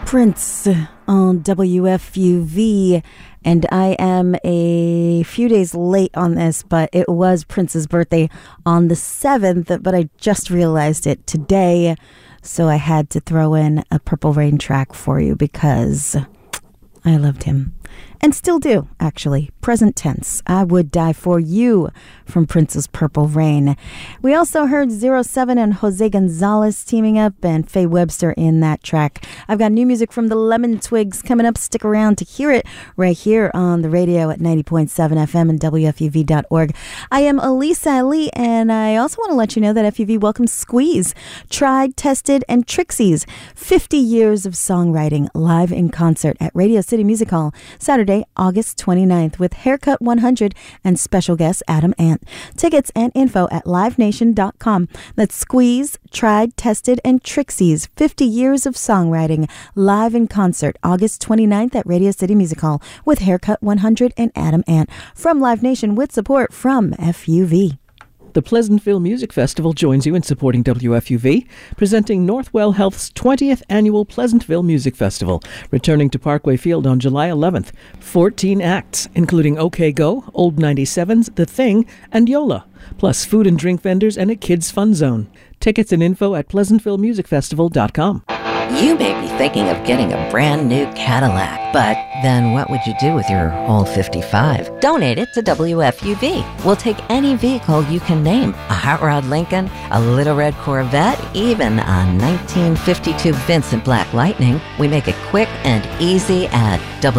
Prince on WFUV, and I am a few days late on this, but it was Prince's birthday on the 7th, but I just realized it today, so I had to throw in a Purple Rain track for you because I loved him. And still do, actually. Present tense. I Would Die For You from Prince's Purple Rain. We also heard 07 and Jose Gonzalez teaming up and Faye Webster in that track. I've got new music from the Lemon Twigs coming up. Stick around to hear it right here on the radio at 90.7 FM and WFUV.org. I am Elisa Ali, and I also want to let you know that FUV welcomes Squeeze, Tried, Tested, and Trixie's 50 years of songwriting live in concert at Radio City Music Hall, Saturday, August 29th, with Haircut 100 and special guest Adam Ant. Tickets and info at livenation.com. That's Squeeze, Tried, Tested, and Trixie's 50 years of songwriting live in concert, August 29th at Radio City Music Hall with Haircut 100 and Adam Ant. From Live Nation with support from FUV. The Pleasantville Music Festival joins you in supporting WFUV, presenting Northwell Health's 20th Annual Pleasantville Music Festival, returning to Parkway Field on July 11th. 14 acts, including OK Go, Old 97s, The Thing, and Yola, plus food and drink vendors and a kids' fun zone. Tickets and info at PleasantvilleMusicFestival.com. You may be thinking of getting a brand new Cadillac, but then what would you do with your old 55? Donate it to WFUV. We'll take any vehicle you can name. A hot rod Lincoln, a little red Corvette, even a 1952 Vincent Black Lightning. We make it quick and easy at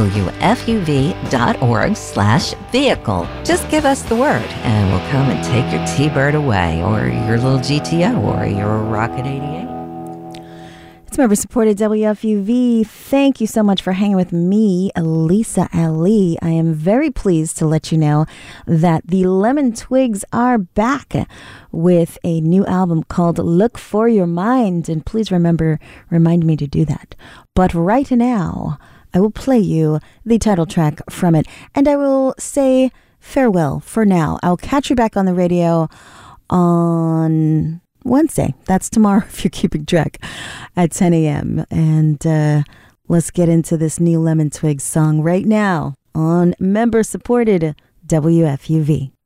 WFUV.org/vehicle. Just give us the word and we'll come and take your T-Bird away, or your little GTO, or your Rocket 88. It's member-supported WFUV. Thank you so much for hanging with me, Elisa Ali. I am very pleased to let you know that the Lemon Twigs are back with a new album called Look For Your Mind. And please remind me to do that. But right now, I will play you the title track from it. And I will say farewell for now. I'll catch you back on the radio on Wednesday. That's tomorrow if you're keeping track, at 10 a.m. And let's get into this new Lemon Twigs song right now on member-supported WFUV.